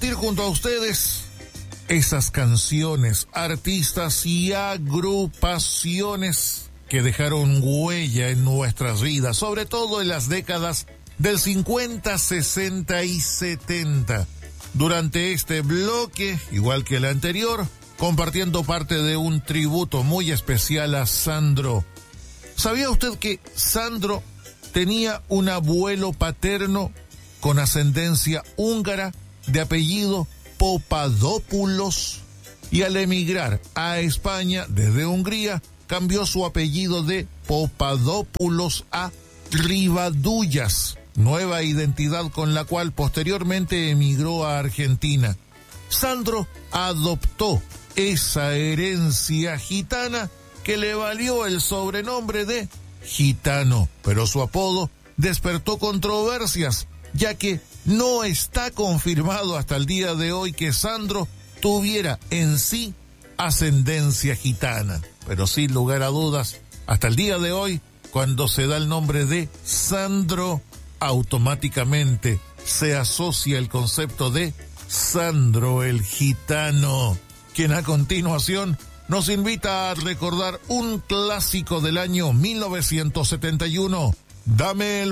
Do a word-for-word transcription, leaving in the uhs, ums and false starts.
compartir junto a ustedes esas canciones, artistas y agrupaciones que dejaron huella en nuestras vidas, sobre todo en las décadas del cincuenta, sesenta y setenta. Durante este bloque, igual que el anterior, compartiendo parte de un tributo muy especial a Sandro. ¿Sabía usted que Sandro tenía un abuelo paterno con ascendencia húngara de apellido Papadopoulos? Y al emigrar a España desde Hungría, cambió su apellido de Papadopoulos a Rivadullas, nueva identidad con la cual posteriormente emigró a Argentina. Sandro adoptó esa herencia gitana que le valió el sobrenombre de Gitano, pero su apodo despertó controversias, ya que no está confirmado hasta el día de hoy que Sandro tuviera en sí ascendencia gitana. Pero sin lugar a dudas, hasta el día de hoy, cuando se da el nombre de Sandro, automáticamente se asocia el concepto de Sandro el Gitano, quien a continuación nos invita a recordar un clásico del año mil novecientos setenta y uno, Dame el